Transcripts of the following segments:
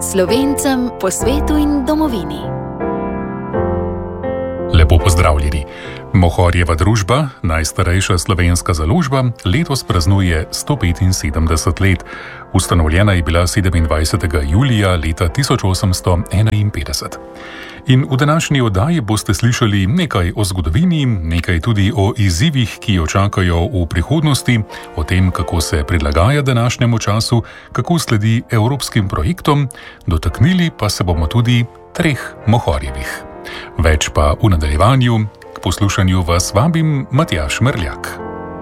Slovencem po svetu in domovini. Lepo pozdravljeni. Mohorjeva družba, najstarejša slovenska založba, letos praznuje 175 let. Ustanovljena je bila 27. julija leta 1851. In v današnji oddaji boste slišali nekaj o zgodovini, nekaj tudi o izzivih, ki jo čakajo v prihodnosti, o tem, kako se prilagaja današnjemu času, kako sledi evropskim projektom, dotaknili pa se bomo tudi 3 Mohorjevih. Več pa v nadaljevanju. K poslušanju vas vabim Matjaž Merljak.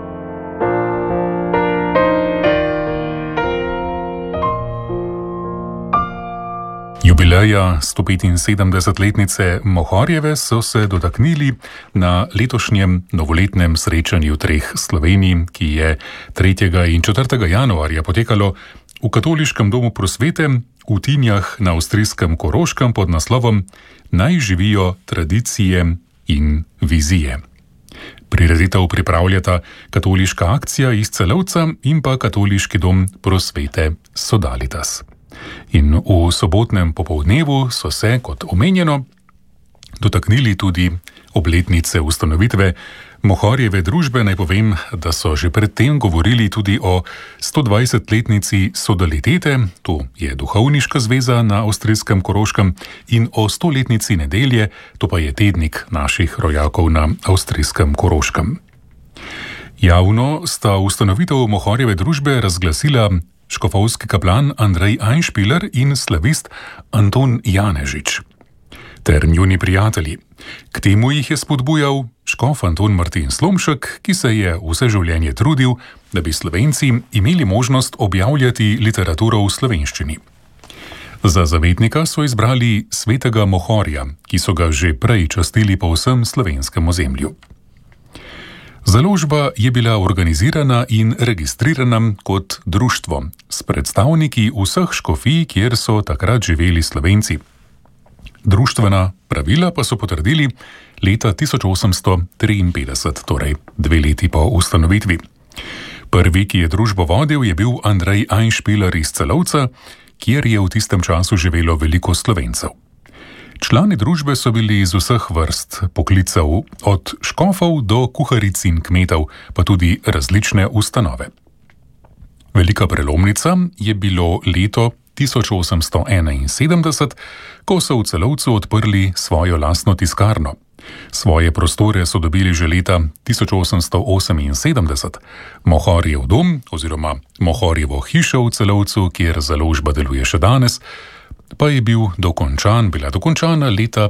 Jubileja 175-letnice Mohorjeve so se dotaknili na letošnjem novoletnem srečanju 3 Slovenij, ki je 3. in 4. januarja potekalo v Katoliškem domu prosvete v Tinjah na avstrijskem Koroškem pod naslovom Naj živijo tradicije in vizije. Prireditev pripravljata Katoliška akcija iz Celovca in pa Katoliški dom prosvete Sodalitas. In v sobotnem popoldnevu so se, kot omenjeno, dotaknili tudi obletnice ustanovitve Mohorjeve družbe. Naj povem, da so že predtem govorili tudi o 120-letnici Sodalitete, to je duhovniška zveza na avstrijskem Koroškem, in o 100-letnici Nedelje, to pa je tednik naših rojakov na avstrijskem Koroškem. Javno sta ustanovitev Mohorjeve družbe razglasila škofovski kaplan Andrej Einspieler in slavist Anton Janežič ter njuni prijatelji. K temu jih je spodbujal škof Anton Martin Slomšek, ki se je vse življenje trudil, da bi Slovenci imeli možnost objavljati literaturo v slovenščini. Za zavetnika so izbrali svetega Mohorja, ki so ga že prej častili po vsem slovenskem ozemlju. Založba je bila organizirana in registrirana kot društvo s predstavniki vseh škofij, kjer so takrat živeli Slovenci. Društvena pravila pa so potrdili leta 1853, torej 2 leti po ustanovitvi. Prvi, ki je družbo vodil, je bil Andrej Einspieler iz Celovca, kjer je v tistem času živelo veliko Slovencev. Člani družbe so bili iz vseh vrst poklicev, od škofov do kuharic in kmetov, pa tudi različne ustanove. Velika prelomnica je bilo leto 1871, ko so v Celovcu odprli svojo lastno tiskarno. Svoje prostore so dobili že leta 1878. Mohorjev dom oziroma Mohorjevo hišo v Celovcu, kjer založba deluje še danes, pa je bila dokončana leta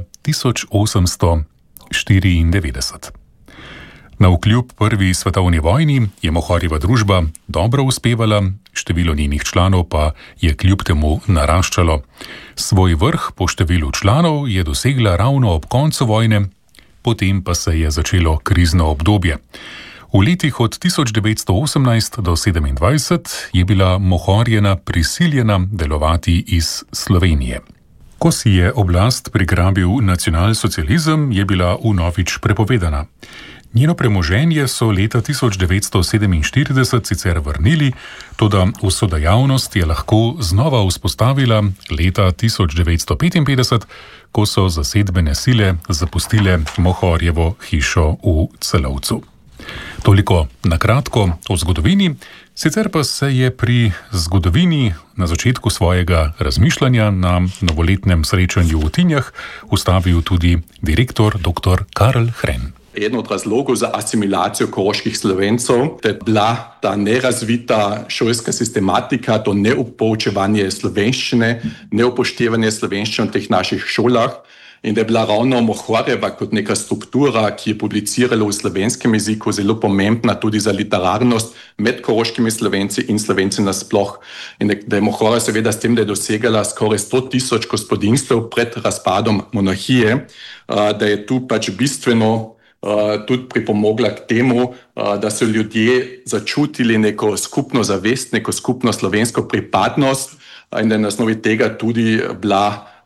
1894. Navkljub prvi svetovni vojni je Mohorjeva družba dobro uspevala, število njenih članov pa je kljub temu naraščalo. Svoj vrh po številu članov je dosegla ravno ob koncu vojne, potem pa se je začelo krizno obdobje. V letih od 1918 do 1927 je bila Mohorjena prisiljena delovati iz Slovenije. Ko si je oblast prigrabil nacionalsocializem, je bila vnovič prepovedana. Njeno premoženje so leta 1947 sicer vrnili, toda vso dejavnost je lahko znova vzpostavila leta 1955, ko so zasedbene sile zapustile Mohorjevo hišo v Celovcu. Toliko na kratko o zgodovini, sicer pa se je pri zgodovini na začetku svojega razmišljanja na novoletnem srečanju v Tinjah ustavil tudi direktor dr. Karl Hren. Eden od razlogov za asimilacijo koroških Slovencev je bila ta nerazvita šolska sistematika, to neupoučevanje slovenščine, neupoštevanje slovenščine v teh naših šolah, in da je bila ravno Mohorjeva kot neka struktura, ki je publicirala v slovenskem jeziku, zelo pomembna tudi za literarnost med koroškimi Slovenci in Slovenci nasploh. In da je Mohorjeva seveda s tem, da je dosegala skoraj 100.000 gospodinjstev pred razpadom monarhije, da je tu pač bistveno tudi pripomogla k temu, da so ljudje začutili neko skupno zavest, neko skupno slovensko pripadnost in da je na osnovi tega tudi bila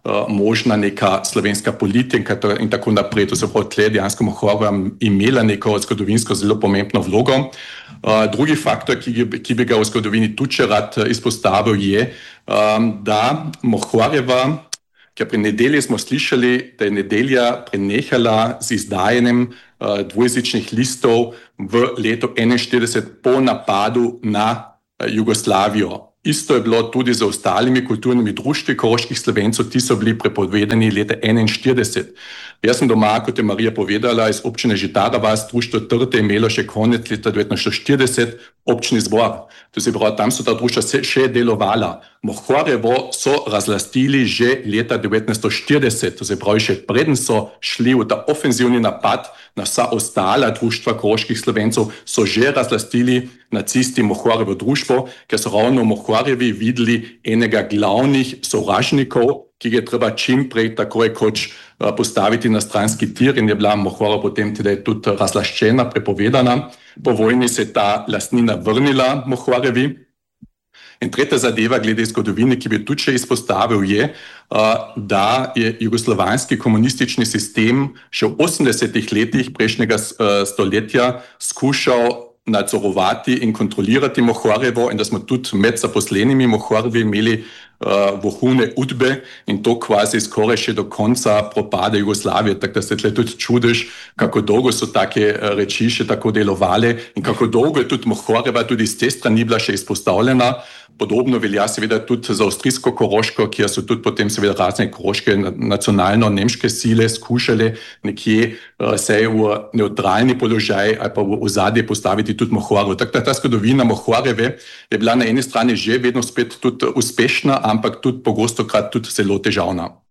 možna neka slovenska politika in tako naprej. To se pravi, tle dejansko Mohorjeva imela neko zgodovinsko zelo pomembno vlogo. Drugi faktor, ki bi ga v zgodovini tudi rad izpostavil, je, da Mohorjeva, ker pri Nedelji smo slišali, da je Nedelja prenehala z izdajanjem dvojezičnih listov v letu 1941 po napadu na Jugoslavijo. Isto je bilo tudi z ostalimi kulturnimi društvi koroških Slovencev, ti so bili prepovedani leta 1941. Jaz sem doma, kot je Marija povedala, iz občine Žitara vas, društvo Trte je imelo še konec leta 1940 občni zbor. To se pravi, tam so ta društva še delovala. Mohorjevo so razlastili že leta 1940, to se pravi, še preden so šli v ta ofenzivni napad na vsa ostala društva koroških Slovencev, so že razlastili nacisti Mohorjevo društvo, ker so ravno v Mohorjevi videli enega glavnih sovražnikov, ki ga je treba čim prej tako rekoč postaviti na stranski tir, in je bila Mohorjeva potem tudi razlaščena, prepovedana. Po vojni se je ta lastnina vrnila Mohorjevi. In tretja zadeva glede zgodovine, ki bi tudi še izpostavil, je, da je jugoslovanski komunistični sistem še v 80-ih letih prejšnjega stoletja skušal nadzorovati in kontrolirati Mohorjevo, in da smo tudi med zaposlenimi Mohorjevi imeli vohune udbe, in to kvazi skoraj še do konca propada Jugoslavije. Tako da se tle tudi čudiš, kako dolgo so take reči še tako delovale in kako dolgo je tudi Mohorjeva tudi z te strani bila še izpostavljena. Podobno velja seveda tudi za avstrijsko Koroško, kjer so tudi potem seveda razne koroške nacionalno-nemške sile skušale nekje se v neutralni položaj ali pa v ozadje postaviti tudi Mohorjevo. Tako da ta zgodovina Mohorjeve je bila na eni strani že vedno spet tudi uspešna, ampak tudi pogostokrat tudi zelo težavna.